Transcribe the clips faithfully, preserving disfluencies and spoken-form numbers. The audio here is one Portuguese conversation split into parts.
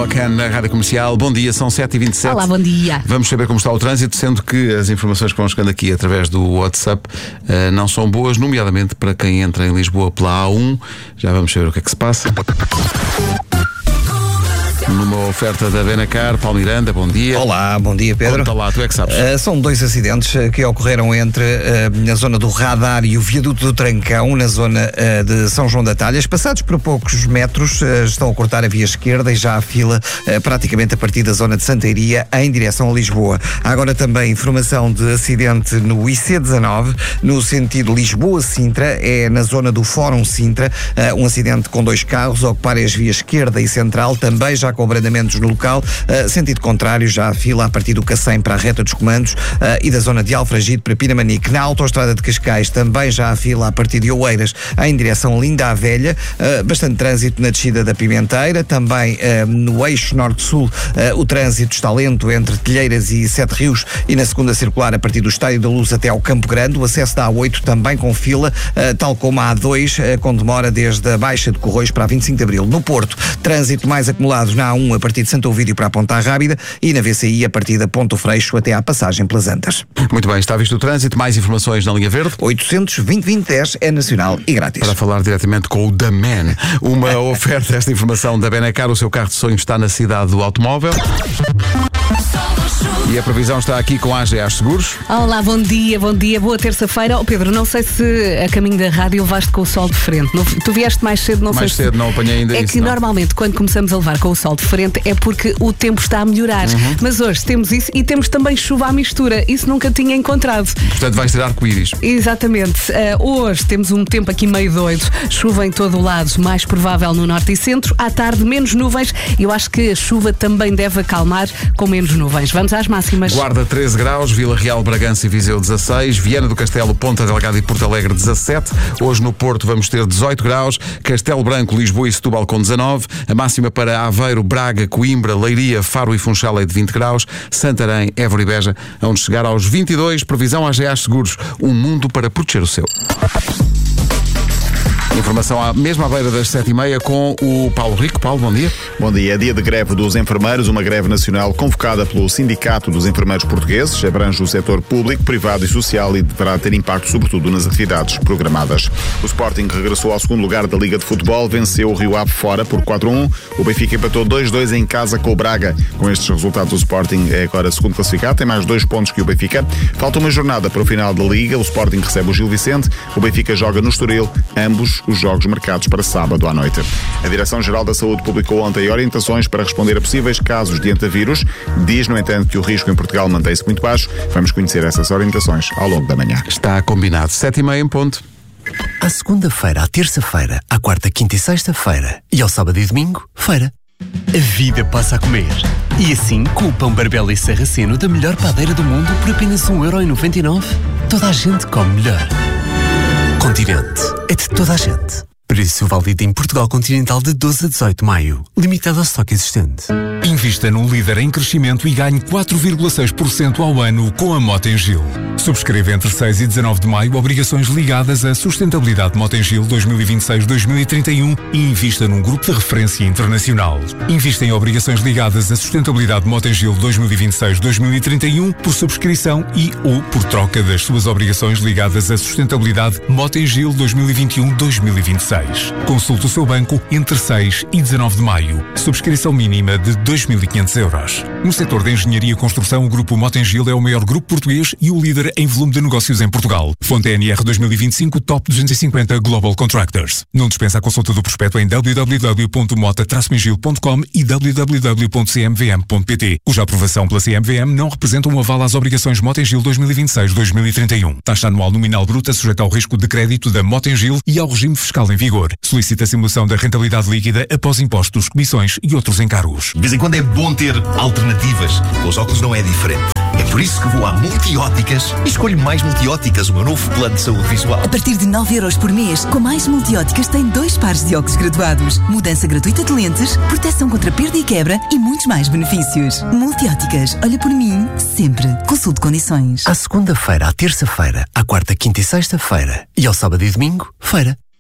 Colocan na Rádio Comercial. Bom dia, são sete e vinte e sete. Olá, bom dia. Vamos saber como está o trânsito, sendo que as informações que vão chegando aqui através do WhatsApp uh, não são boas, nomeadamente para quem entra em Lisboa pela A um. Já vamos saber o que é que se passa. Numa oferta da Benacar, Paulo Miranda, bom dia. Olá, bom dia, Pedro. Conta lá, tu é que sabes. Uh, são dois acidentes uh, que ocorreram entre uh, na zona do Radar e o viaduto do Trancão, na zona uh, de São João da Talha. Passados por poucos metros, uh, estão a cortar a via esquerda e já a fila uh, praticamente a partir da zona de Santeiria em direção a Lisboa. Há agora também informação de acidente no I C dezanove, no sentido Lisboa-Sintra, é na zona do Fórum Sintra, uh, um acidente com dois carros a ocuparem as vias esquerda e central, também já com abrandamentos no local, uh, sentido contrário, já a fila a partir do Cacém para a reta dos comandos uh, e da zona de Alfragide para Pinamanique. Na autoestrada de Cascais também já a fila a partir de Oeiras em direção Linda à Velha, uh, bastante trânsito na descida da Pimenteira, também uh, no eixo norte-sul uh, o trânsito está lento entre Telheiras e Sete Rios e na segunda circular a partir do Estádio da Luz até ao Campo Grande, o acesso da A oito também com fila, uh, tal como a A dois, uh, com demora desde a Baixa de Corroios para a vinte e cinco de Abril. No Porto, trânsito mais acumulado na A um a partir de Santo Ovídio para a Ponta Rábida e na V C I a partir da Ponto Freixo até à passagem pelas Antas. Muito bem, está visto o trânsito, mais informações na linha verde. oitocentos, vinte, vinte, dez é nacional e grátis. Para falar diretamente com o The Man, uma oferta, esta informação da Benacar, o seu carro de sonho está na cidade do automóvel. E a previsão está aqui com a A G A Seguros. Olá, bom dia, bom dia, boa terça-feira. Oh, Pedro, não sei se a caminho da rádio levaste com o sol de frente. Não, tu vieste mais cedo, não mais sei cedo, se... não apanhei ainda é isso. É que não. Normalmente quando começamos a levar com o sol de frente é porque o tempo está a melhorar. Uhum. Mas hoje temos isso e temos também chuva à mistura. Isso nunca tinha encontrado. Portanto vais ter arco-íris. Exatamente. Uh, hoje temos um tempo aqui meio doido. Chuva em todo o lado, mais provável no norte e centro. À tarde menos nuvens. Eu acho que a chuva também deve acalmar com menos nuvens. Vamos às máximas. Guarda treze graus, Vila Real, Bragança e Viseu dezasseis, Viana do Castelo, Ponta Delgada e Porto Alegre dezassete, hoje no Porto vamos ter dezoito graus, Castelo Branco, Lisboa e Setúbal com dezanove, a máxima para Aveiro, Braga, Coimbra, Leiria, Faro e Funchal é de vinte graus, Santarém, Évora e Beja, onde chegar aos vinte e dois, previsão A G A Seguros, um mundo para proteger o seu. Informação à mesma à beira das sete e meia com o Paulo Rico. Paulo, bom dia. Bom dia. É dia de greve dos enfermeiros, uma greve nacional convocada pelo Sindicato dos Enfermeiros Portugueses, abrange o setor público, privado e social e deverá ter impacto sobretudo nas atividades programadas. O Sporting regressou ao segundo lugar da Liga de Futebol, venceu o Rio Ave fora por quatro a um. O Benfica empatou dois a dois em casa com o Braga. Com estes resultados, o Sporting é agora segundo classificado, tem mais dois pontos que o Benfica. Falta uma jornada para o final da Liga. O Sporting recebe o Gil Vicente, o Benfica joga no Estoril, ambos os jogos marcados para sábado à noite. A Direção-Geral da Saúde publicou ontem orientações para responder a possíveis casos de entavírus. Diz, no entanto, que o risco em Portugal mantém-se muito baixo. Vamos conhecer essas orientações ao longo da manhã. Está combinado. Sete e meia em ponto. À segunda-feira, à terça-feira, à quarta, quinta e sexta-feira e ao sábado e domingo, feira. A vida passa a comer. E assim, com o pão Barbela e Sarraceno da melhor padeira do mundo por apenas um euro e noventa e nove, toda a gente come melhor. Continente. É de toda a gente. Preço válido em Portugal Continental de doze a dezoito de maio. Limitado ao estoque existente. Invista num líder em crescimento e ganhe quatro vírgula seis por cento ao ano com a Motengil. Subscreva entre seis e dezanove de maio obrigações ligadas à sustentabilidade Motengil dois mil e vinte e seis a dois mil e trinta e um e invista num grupo de referência internacional. Invista em obrigações ligadas à sustentabilidade Motengil dois mil e vinte e seis a dois mil e trinta e um por subscrição e ou por troca das suas obrigações ligadas à sustentabilidade Motengil dois mil e vinte e um a dois mil e vinte e seis. Consulte o seu banco entre seis e dezanove de maio. Subscrição mínima de dois mil e quinhentos euros. No setor da engenharia e construção, o grupo Motengil é o maior grupo português e o líder em volume de negócios em Portugal. Fonte N R dois mil e vinte e cinco Top duzentos e cinquenta Global Contractors. Não dispensa a consulta do prospecto em w w w ponto mota traço mengil ponto com e w w w ponto c m v m ponto p t, cuja aprovação pela C M V M não representa um aval às obrigações Motengil dois mil e vinte e seis a dois mil e trinta e um. Taxa anual nominal bruta sujeita ao risco de crédito da Motengil e ao regime fiscal em vigor. Solicita a simulação da rentabilidade líquida após impostos, comissões e outros encargos. De vez em quando é bom ter alternativas. Com os óculos não é diferente. É por isso que vou à Multióticas e escolho Mais Multióticas, o meu novo plano de saúde visual. A partir de nove euros por mês, com Mais Multióticas tem dois pares de óculos graduados, mudança gratuita de lentes, proteção contra perda e quebra e muitos mais benefícios. Multióticas, olha por mim, sempre. Consulte condições. À segunda-feira, à terça-feira, à quarta, quinta e sexta-feira e ao sábado e domingo, feira.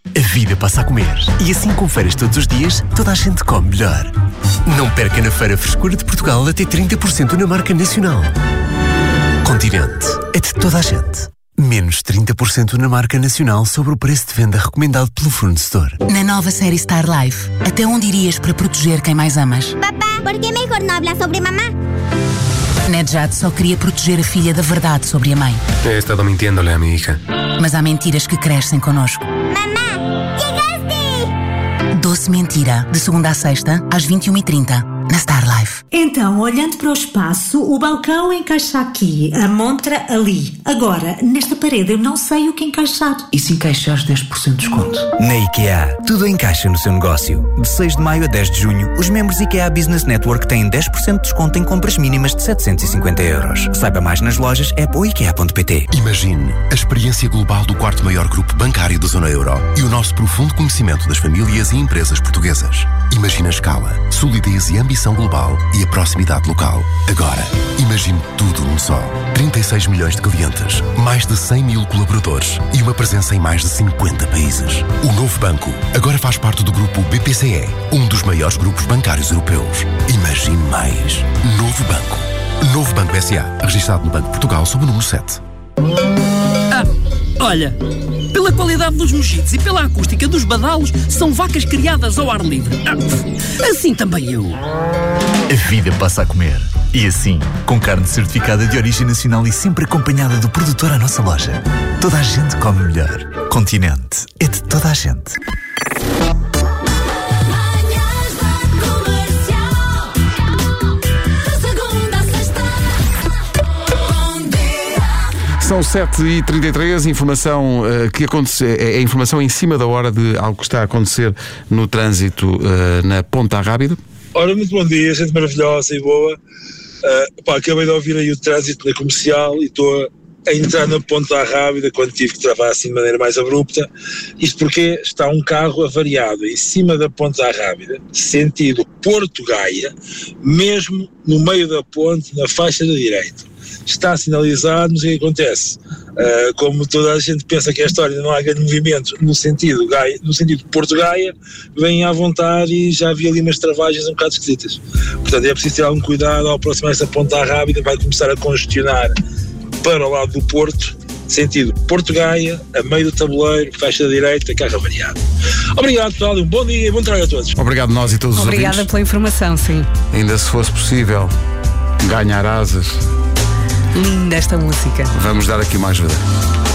A vida passa a comer. E assim com feiras todos os dias, toda a gente come melhor. Não perca na Feira Frescura de Portugal até trinta por cento na marca nacional. Continente. É de toda a gente. Menos trinta por cento na marca nacional sobre o preço de venda recomendado pelo fornecedor. Na nova série Star Life, até onde irias para proteger quem mais amas? Papá, por que melhor não habla sobre mamá? Nedjad só queria proteger a filha da verdade sobre a mãe. He estado mintiéndole a mi hija. Mas há mentiras que crescem connosco. Mamá, chegaste! Doce Mentira, de segunda a sexta, às vinte e uma e trinta, na Star Life. Então, olhando para o espaço, o balcão encaixa aqui, a montra ali. Agora, nesta parede eu não sei o que encaixar. E se encaixares dez por cento de desconto? Na IKEA, tudo encaixa no seu negócio. De seis de maio a dez de junho, os membros IKEA Business Network têm dez por cento de desconto em compras mínimas de setecentos e cinquenta euros. Saiba mais nas lojas, app ou ikea ponto pt. Imagine a experiência global do quarto maior grupo bancário da zona euro e o nosso profundo conhecimento das famílias e empresas portuguesas. Imagine a escala, solidez e ambição global e a proximidade local. Agora, imagine tudo num só. trinta e seis milhões de clientes, mais de cem mil colaboradores e uma presença em mais de cinquenta países. O novo banco agora faz parte do grupo B P C E, um dos maiores grupos bancários europeus. Imagine mais. Novo banco. Novo Banco S A, registado no Banco de Portugal sob o número sete. Ah, olha, pela qualidade dos mojitos e pela acústica dos badalos, são vacas criadas ao ar livre. Ah, assim também eu. A vida passa a comer. E assim, com carne certificada de origem nacional e sempre acompanhada do produtor à nossa loja. Toda a gente come melhor. Continente é de toda a gente. São sete e trinta e três, informação uh, que acontece, é, é informação em cima da hora de algo que está a acontecer no trânsito uh, na Ponta Rábida. Ora, muito bom dia, gente maravilhosa e boa. Uh, pá, acabei de ouvir aí o trânsito na Comercial e estou a entrar na Ponta Rábida quando tive que travar assim de maneira mais abrupta. Isto porque está um carro avariado em cima da Ponta Rábida, sentido Porto Gaia, mesmo no meio da ponte, na faixa da direita. Está sinalizado, mas o que acontece? Uh, como toda a gente pensa que a história não há grande movimento no sentido, Gaia, no sentido de Porto Gaia, vêm à vontade e já havia ali umas travagens um bocado esquisitas. Portanto, é preciso ter algum cuidado ao aproximar-se da Ponta Rábida, vai começar a congestionar para o lado do Porto, sentido Porto Gaia, a meio do tabuleiro, faixa da direita, carro variado. Obrigado, pessoal, um bom dia e bom trabalho a todos. Obrigado nós e todos os ouvintes. Obrigada pela informação, sim. Ainda se fosse possível ganhar asas. Linda esta música. Vamos dar aqui mais vida.